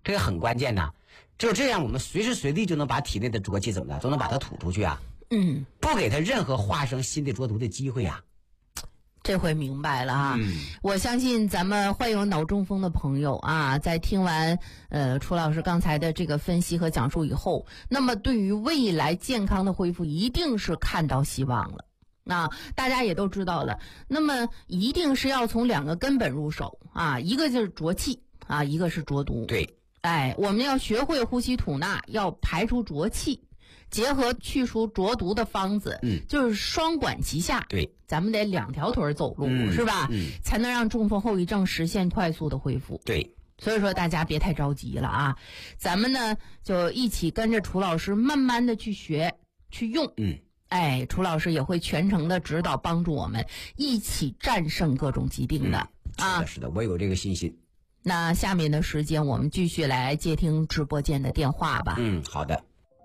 这个很关键呐。只有这样，我们随时随地就能把体内的浊气怎么的，都能把它吐出去啊。不给它任何化生新的浊毒的机会啊。 这回明白了啊。我相信咱们患有脑中风的朋友啊，在听完楚老师刚才的这个分析和讲述以后，那么对于未来健康的恢复一定是看到希望了。那大家也都知道了，那么一定是要从2个根本入手啊，一个就是浊气啊，一个是浊毒。 对， 我们要学会呼吸吐纳，要排出浊气，结合去除浊毒的方子，就是双管齐下。 对， 咱们得2条腿走路，是吧？才能让中风后遗症实现快速的恢复。 对， 所以说大家别太着急了啊，咱们呢就一起跟着楚老师慢慢的去学去用。楚老师也会全程的指导帮助我们一起战胜各种疾病的。 是的，我有这个信心。 那下面的时间我们继续来接听直播间的电话吧。 好的。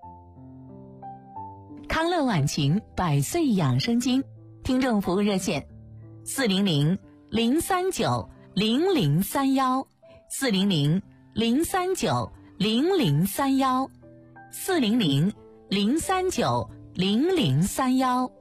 康乐晚晴100岁养生经听众服务热线400-039-0031 400-039-0031 400-039-0031。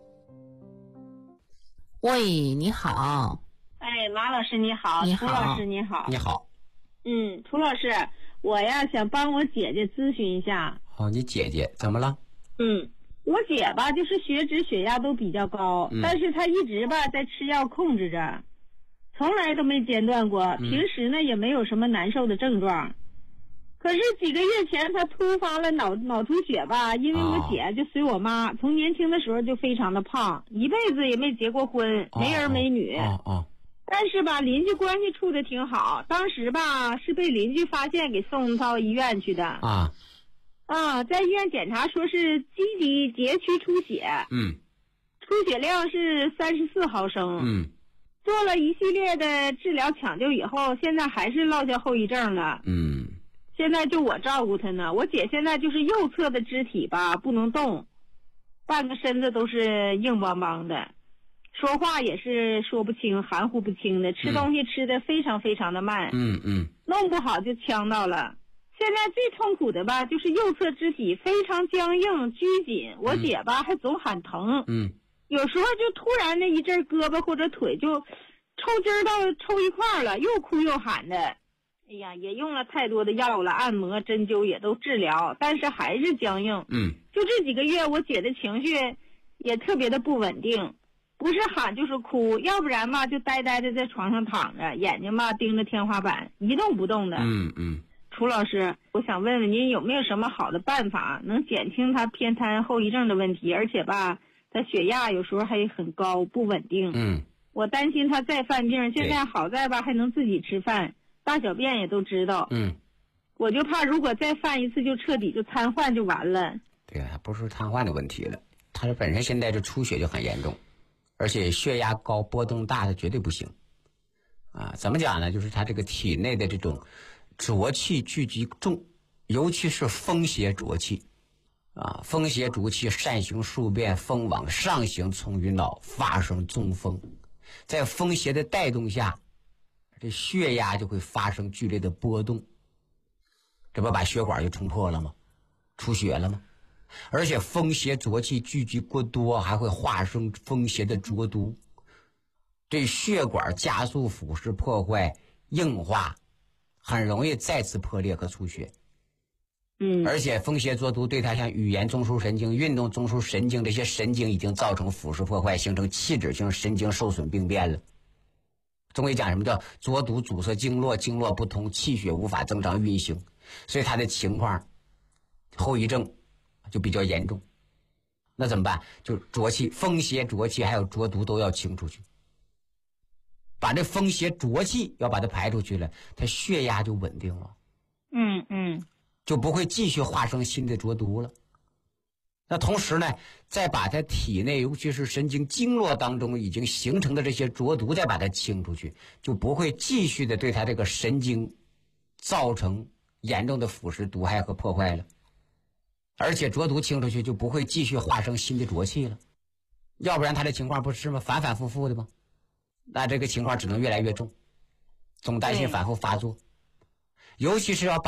喂，你好。 马老师你好。 你好。 涂老师你好。 你好。 涂老师，我呀想帮我姐姐咨询一下。 你姐姐怎么了？ 我姐吧，就是血脂血压都比较高，但是她一直吧在吃药控制着，从来都没间断过，平时呢也没有什么难受的症状。可是几个月前她突发了脑出血吧，因为我姐就随我妈，从年轻的时候就非常的胖，一辈子也没结过婚，没儿没女。但是吧，邻居关系处的挺好，当时吧是被邻居发现给送到医院去的。在医院检查说是基底结区出血，出血量是34毫升，做了一系列的治疗抢救以后，现在还是落下后遗症了。现在就我照顾她呢，我姐现在就是右侧的肢体吧不能动，半个身子都是硬邦邦的，说话也是说不清，含糊不清的，吃东西吃的非常非常的慢，弄不好就呛到了。现在最痛苦的吧，就是右侧肢体非常僵硬拘紧，我姐吧还总喊疼，有时候就突然那一阵胳膊或者腿就抽筋儿到抽一块了，又哭又喊的。哎呀，也用了太多的药了，按摩针灸也都治疗，但是还是僵硬。就这几个月，我姐的情绪也特别的不稳定，不是喊就是哭，要不然吧就呆呆的在床上躺着，眼睛吧盯着天花板一动不动的。楚老师，我想问问您有没有什么好的办法能减轻他偏瘫后遗症的问题，而且吧他血压有时候还很高不稳定。我担心他再犯病，现在好在吧还能自己吃饭，大小便也都知道。我就怕如果再犯一次就彻底就瘫痪就完了。 对啊，他不是瘫痪的问题了，他这本身现在这出血就很严重，而且血压高波动大，他绝对不行。怎么讲呢，就是他这个体内的这种浊气聚集重，尤其是风邪浊气风邪浊气善行数变，风往上行，从于脑发生中风，在风邪的带动下，这血压就会发生剧烈的波动，这不把血管就冲破了吗？出血了吗？而且风邪浊气聚集过多，还会化生风邪的浊毒，对血管加速腐蚀破坏硬化，很容易再次破裂和出血。而且风邪浊毒对它像语言中枢神经、运动中枢神经这些神经已经造成腐蚀破坏，形成器质性神经受损病变了。中医讲什么叫浊毒阻塞经络，经络不通，气血无法正常运行，所以它的情况后遗症就比较严重。那怎么办？就浊气、风邪浊气还有浊毒都要清出去，把这风邪浊气要把它排出去了，它血压就稳定了，就不会继续化生新的浊毒了。那同时呢，再把它体内尤其是神经经络当中已经形成的这些浊毒再把它清出去，就不会继续的对它这个神经造成严重的腐蚀毒害和破坏了。而且浊毒清出去就不会继续化生新的浊气了，要不然它的情况不是吗？反反复复的吗？那这个情况只能越来越重，总担心反复发作，尤其是要把